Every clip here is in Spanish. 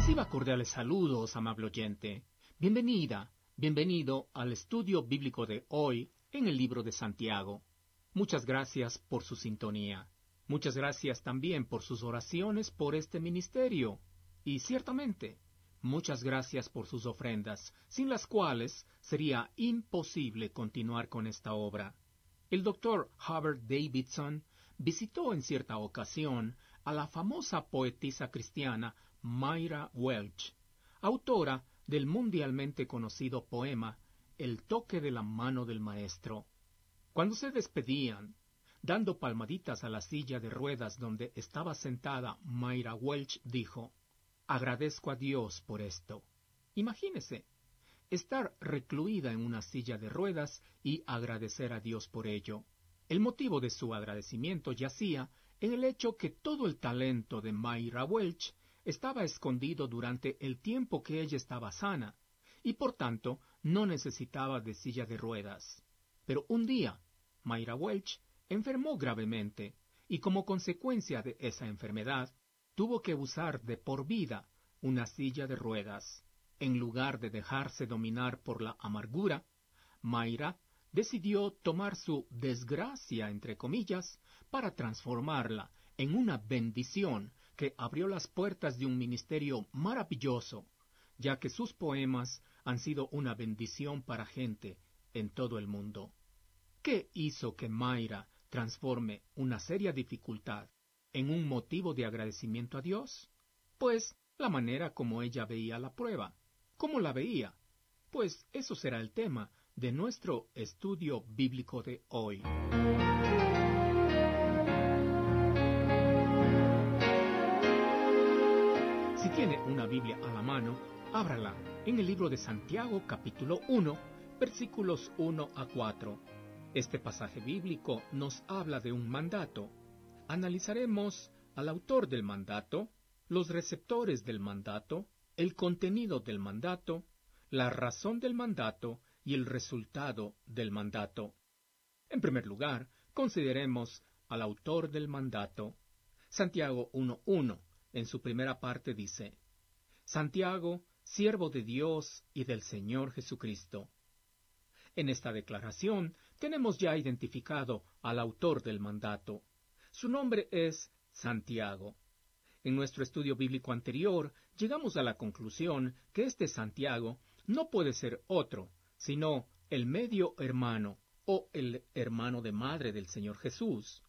Reciba cordiales saludos, amable oyente. Bienvenida, bienvenido al estudio bíblico de hoy en el libro de Santiago. Muchas gracias por su sintonía. Muchas gracias también por sus oraciones por este ministerio. Y ciertamente, muchas gracias por sus ofrendas, sin las cuales sería imposible continuar con esta obra. El doctor Howard Davidson visitó en cierta ocasión a la famosa poetisa cristiana Myra Welch, autora del mundialmente conocido poema El toque de la mano del maestro. Cuando se despedían, dando palmaditas a la silla de ruedas donde estaba sentada, Myra Welch dijo: «Agradezco a Dios por esto». Imagínese, estar recluida en una silla de ruedas y agradecer a Dios por ello. El motivo de su agradecimiento yacía en el hecho que todo el talento de Myra Welch estaba escondido durante el tiempo que ella estaba sana, y por tanto no necesitaba de silla de ruedas. Pero un día, Myra Welch enfermó gravemente, y como consecuencia de esa enfermedad, tuvo que usar de por vida una silla de ruedas. En lugar de dejarse dominar por la amargura, Myra decidió tomar su desgracia, entre comillas, para transformarla en una bendición que abrió las puertas de un ministerio maravilloso, ya que sus poemas han sido una bendición para gente en todo el mundo. ¿Qué hizo que Myra transforme una seria dificultad en un motivo de agradecimiento a Dios? Pues la manera como ella veía la prueba. ¿Cómo la veía? Pues eso será el tema de nuestro estudio bíblico de hoy. Si tiene una Biblia a la mano, ábrala en el libro de Santiago capítulo 1, versículos 1 a 4. Este pasaje bíblico nos habla de un mandato. Analizaremos al autor del mandato, los receptores del mandato, el contenido del mandato, la razón del mandato y el resultado del mandato. En primer lugar, consideremos al autor del mandato. Santiago 1:1, en su primera parte dice: Santiago, siervo de Dios y del Señor Jesucristo. En esta declaración tenemos ya identificado al autor del mandato. Su nombre es Santiago. En nuestro estudio bíblico anterior, llegamos a la conclusión que este Santiago no puede ser otro, sino el medio hermano o el hermano de madre del Señor Jesús.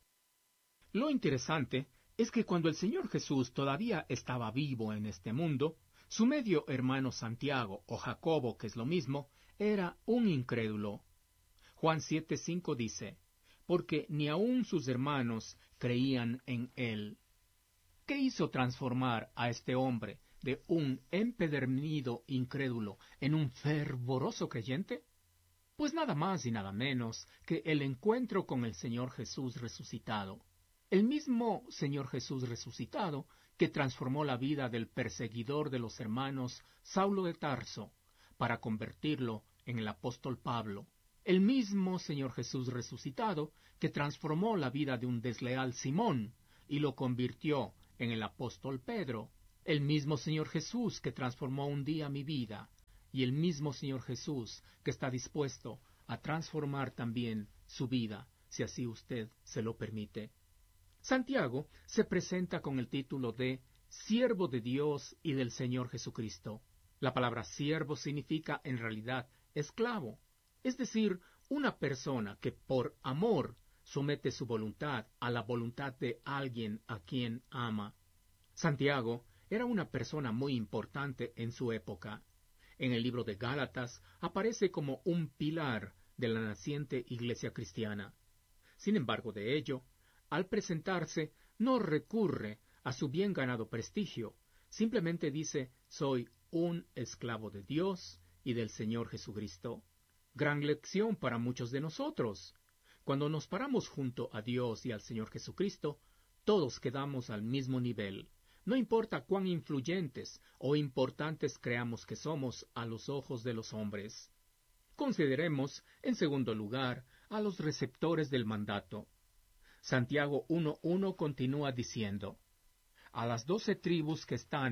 Lo interesante es que cuando el Señor Jesús todavía estaba vivo en este mundo, su medio hermano Santiago, o Jacobo, que es lo mismo, era un incrédulo. Juan 7:5 dice: porque ni aun sus hermanos creían en él. ¿Qué hizo transformar a este hombre de un empedernido incrédulo en un fervoroso creyente? Pues nada más y nada menos que el encuentro con el Señor Jesús resucitado. El mismo Señor Jesús resucitado que transformó la vida del perseguidor de los hermanos Saulo de Tarso para convertirlo en el apóstol Pablo. El mismo Señor Jesús resucitado que transformó la vida de un desleal Simón y lo convirtió en el apóstol Pedro. El mismo Señor Jesús que transformó un día mi vida, y el mismo Señor Jesús que está dispuesto a transformar también su vida, si así usted se lo permite. Santiago se presenta con el título de Siervo de Dios y del Señor Jesucristo. La palabra siervo significa en realidad esclavo, es decir, una persona que por amor somete su voluntad a la voluntad de alguien a quien ama. Santiago era una persona muy importante en su época. En el libro de Gálatas aparece como un pilar de la naciente iglesia cristiana. Sin embargo de ello, al presentarse, no recurre a su bien ganado prestigio, simplemente dice: soy un esclavo de Dios y del Señor Jesucristo. Gran lección para muchos de nosotros. Cuando nos paramos junto a Dios y al Señor Jesucristo, todos quedamos al mismo nivel. No importa cuán influyentes o importantes creamos que somos a los ojos de los hombres. Consideremos, en segundo lugar, a los receptores del mandato. Santiago 1:1 continúa diciendo: a las 12 tribus que están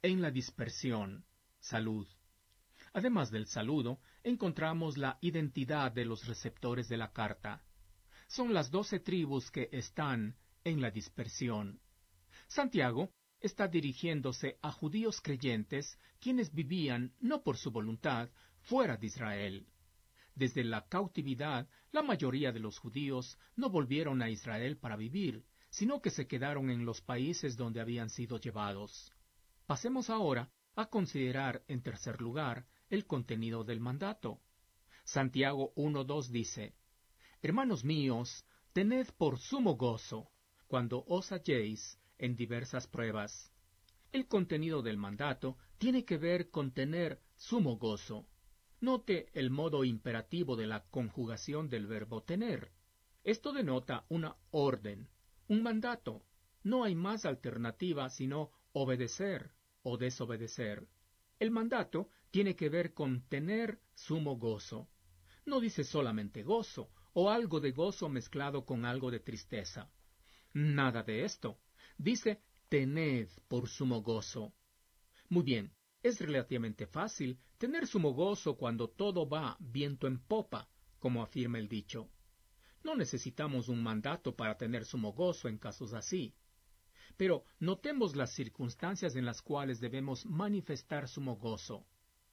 en la dispersión, salud. Además del saludo, encontramos la identidad de los receptores de la carta. Son las 12 tribus que están en la dispersión. Santiago está dirigiéndose a judíos creyentes quienes vivían, no por su voluntad, fuera de Israel. Desde la cautividad, la mayoría de los judíos no volvieron a Israel para vivir, sino que se quedaron en los países donde habían sido llevados. Pasemos ahora a considerar, en tercer lugar, el contenido del mandato. Santiago 1:2 dice: Hermanos míos, tened por sumo gozo cuando os halléis en diversas pruebas. El contenido del mandato tiene que ver con tener sumo gozo. Note el modo imperativo de la conjugación del verbo tener. Esto denota una orden, un mandato. No hay más alternativa sino obedecer o desobedecer. El mandato tiene que ver con tener sumo gozo. No dice solamente gozo o algo de gozo mezclado con algo de tristeza. Nada de esto. Dice tened por sumo gozo. Muy bien, es relativamente fácil tener sumo gozo cuando todo va viento en popa, como afirma el dicho. No necesitamos un mandato para tener sumo gozo en casos así. Pero notemos las circunstancias en las cuales debemos manifestar sumo gozo.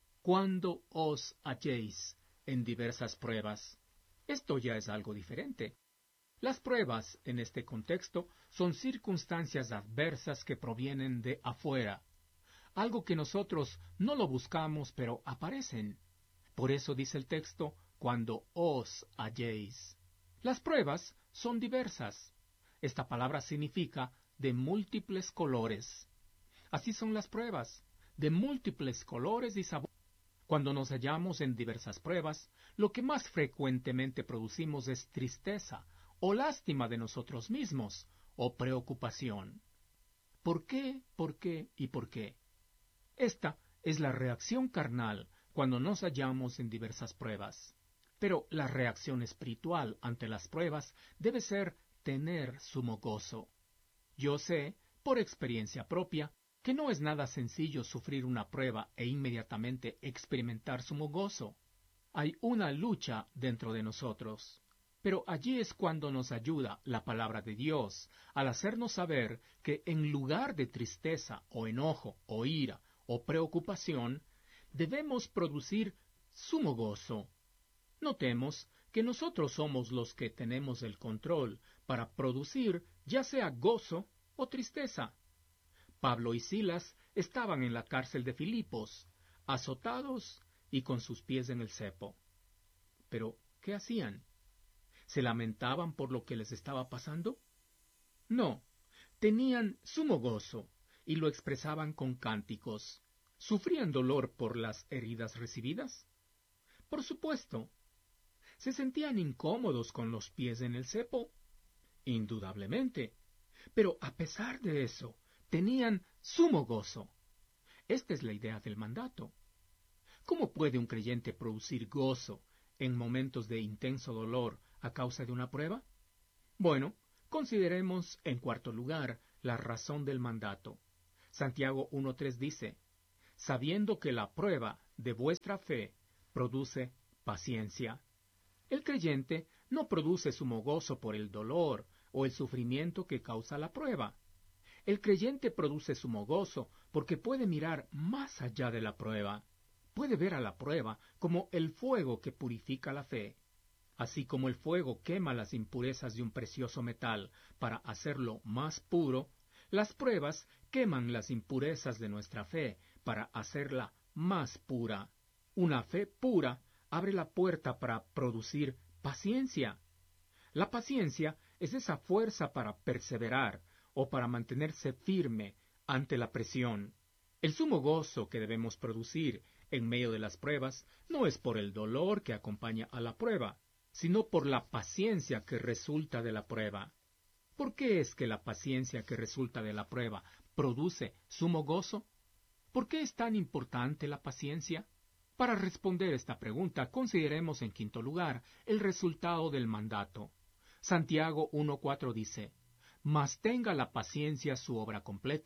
Cuando os halléis en diversas pruebas. Esto ya es algo diferente. Las pruebas, en este contexto, son circunstancias adversas que provienen de afuera. Algo que nosotros no lo buscamos, pero aparecen. Por eso dice el texto, cuando os halléis. Las pruebas son diversas. Esta palabra significa de múltiples colores. Así son las pruebas, de múltiples colores y sabores. Cuando nos hallamos en diversas pruebas, lo que más frecuentemente producimos es tristeza, o lástima de nosotros mismos, o preocupación. ¿Por qué? ¿Por qué? ¿Y por qué? Esta es la reacción carnal cuando nos hallamos en diversas pruebas. Pero la reacción espiritual ante las pruebas debe ser tener sumo gozo. Yo sé, por experiencia propia, que no es nada sencillo sufrir una prueba e inmediatamente experimentar sumo gozo. Hay una lucha dentro de nosotros. Pero allí es cuando nos ayuda la palabra de Dios, al hacernos saber que en lugar de tristeza o enojo o ira o preocupación, debemos producir sumo gozo. Notemos que nosotros somos los que tenemos el control para producir ya sea gozo o tristeza. Pablo y Silas estaban en la cárcel de Filipos, azotados y con sus pies en el cepo. Pero, ¿qué hacían? ¿Se lamentaban por lo que les estaba pasando? No, tenían sumo gozo y lo expresaban con cánticos. ¿Sufrían dolor por las heridas recibidas? Por supuesto. ¿Se sentían incómodos con los pies en el cepo? Indudablemente. Pero a pesar de eso, tenían sumo gozo. Esta es la idea del mandato. ¿Cómo puede un creyente producir gozo en momentos de intenso dolor a causa de una prueba? Bueno, consideremos en cuarto lugar la razón del mandato. Santiago 1:3 dice, sabiendo que la prueba de vuestra fe produce paciencia. El creyente no produce sumo gozo por el dolor o el sufrimiento que causa la prueba. El creyente produce sumo gozo porque puede mirar más allá de la prueba. Puede ver a la prueba como el fuego que purifica la fe. Así como el fuego quema las impurezas de un precioso metal para hacerlo más puro, las pruebas queman las impurezas de nuestra fe para hacerla más pura. Una fe pura abre la puerta para producir paciencia. La paciencia es esa fuerza para perseverar o para mantenerse firme ante la presión. El sumo gozo que debemos producir en medio de las pruebas no es por el dolor que acompaña a la prueba, sino por la paciencia que resulta de la prueba. ¿Por qué es que la paciencia que resulta de la prueba produce sumo gozo? ¿Por qué es tan importante la paciencia? Para responder esta pregunta, consideremos en quinto lugar el resultado del mandato. Santiago 1:4 dice, mas tenga la paciencia su obra completa,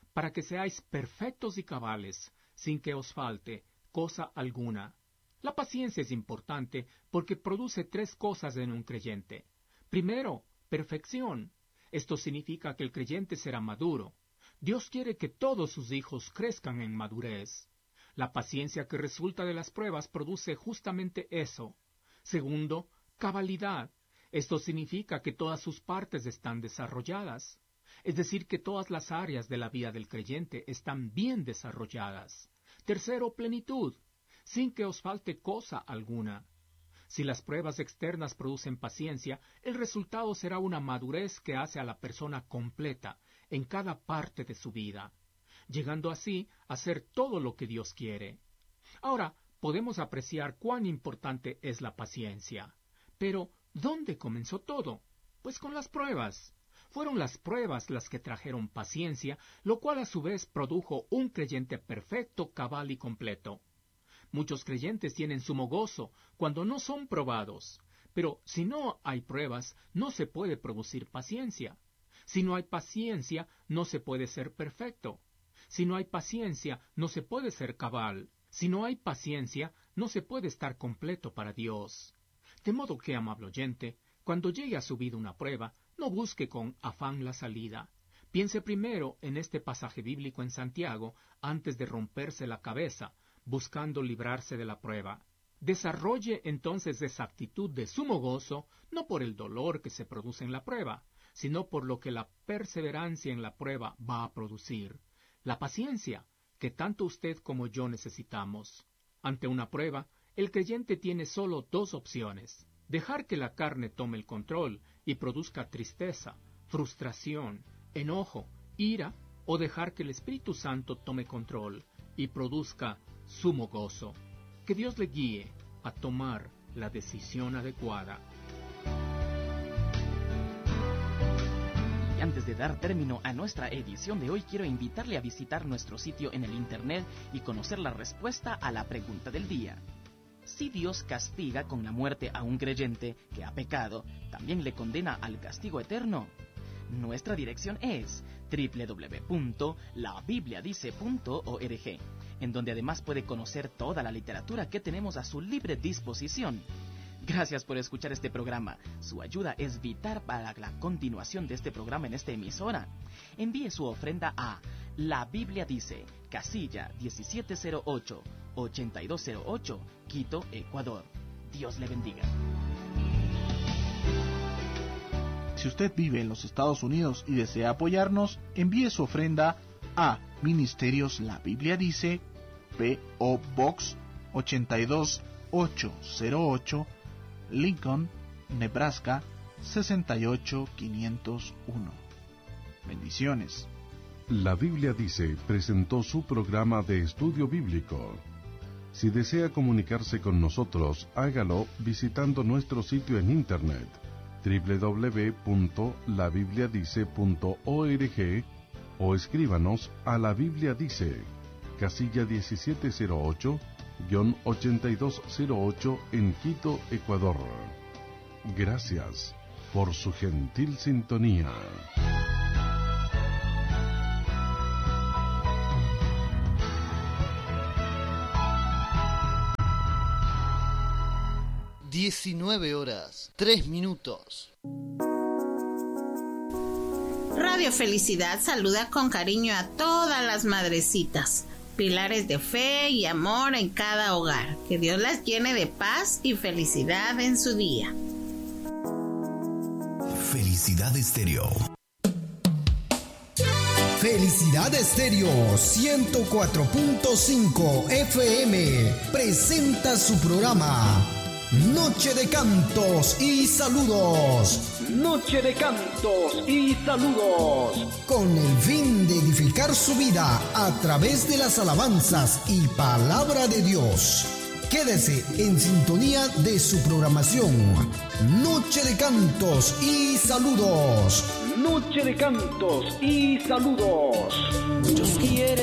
para que seáis perfectos y cabales, sin que os falte cosa alguna. La paciencia es importante porque produce 3 cosas en un creyente. Primero, perfección. Esto significa que el creyente será maduro. Dios quiere que todos sus hijos crezcan en madurez. La paciencia que resulta de las pruebas produce justamente eso. Segundo, cabalidad. Esto significa que todas sus partes están desarrolladas. Es decir, que todas las áreas de la vida del creyente están bien desarrolladas. Tercero, plenitud, sin que os falte cosa alguna. Si las pruebas externas producen paciencia, el resultado será una madurez que hace a la persona completa en cada parte de su vida, llegando así a hacer todo lo que Dios quiere. Ahora, podemos apreciar cuán importante es la paciencia. Pero, ¿dónde comenzó todo? Pues con las pruebas. Fueron las pruebas las que trajeron paciencia, lo cual a su vez produjo un creyente perfecto, cabal y completo. Muchos creyentes tienen sumo gozo cuando no son probados, pero si no hay pruebas, no se puede producir paciencia. Si no hay paciencia, no se puede ser perfecto. Si no hay paciencia, no se puede ser cabal. Si no hay paciencia, no se puede estar completo para Dios. De modo que, amable oyente, cuando llegue a su vida una prueba, no busque con afán la salida. Piense primero en este pasaje bíblico en Santiago antes de romperse la cabeza, buscando librarse de la prueba. Desarrolle entonces esa actitud de sumo gozo, no por el dolor que se produce en la prueba, sino por lo que la perseverancia en la prueba va a producir. La paciencia, que tanto usted como yo necesitamos. Ante una prueba, el creyente tiene solo 2 opciones: dejar que la carne tome el control y produzca tristeza, frustración, enojo, ira, o dejar que el Espíritu Santo tome control y produzca sumo gozo. Que Dios le guíe a tomar la decisión adecuada. Y antes de dar término a nuestra edición de hoy, quiero invitarle a visitar nuestro sitio en el internet y conocer la respuesta a la pregunta del día. Si Dios castiga con la muerte a un creyente que ha pecado, ¿también le condena al castigo eterno? Nuestra dirección es www.labibliadice.org, en donde además puede conocer toda la literatura que tenemos a su libre disposición. Gracias por escuchar este programa. Su ayuda es vital para la continuación de este programa en esta emisora. Envíe su ofrenda a La Biblia Dice, casilla 1708, 8208, Quito, Ecuador. Dios le bendiga. Si usted vive en los Estados Unidos y desea apoyarnos, envíe su ofrenda a Ministerios La Biblia Dice, P.O. Box 82808, Lincoln, Nebraska 68501. Bendiciones. La Biblia Dice presentó su programa de estudio bíblico. Si desea comunicarse con nosotros, hágalo visitando nuestro sitio en internet www.labibliadice.org o escríbanos a La Biblia Dice, casilla 1708-8208 en Quito, Ecuador. Gracias por su gentil sintonía. horas 3 minutos. Radio Felicidad saluda con cariño a todas las madrecitas, pilares de fe y amor en cada hogar. Que Dios las llene de paz y felicidad en su día. Felicidad Estéreo. Felicidad Estéreo 104.5 FM presenta su programa Noche de Cantos y Saludos. Noche de Cantos y Saludos. Con el fin de edificar su vida a través de las alabanzas y palabra de Dios. Quédese en sintonía de su programación. Noche de Cantos y Saludos. Noche de Cantos y Saludos. Muchos quieren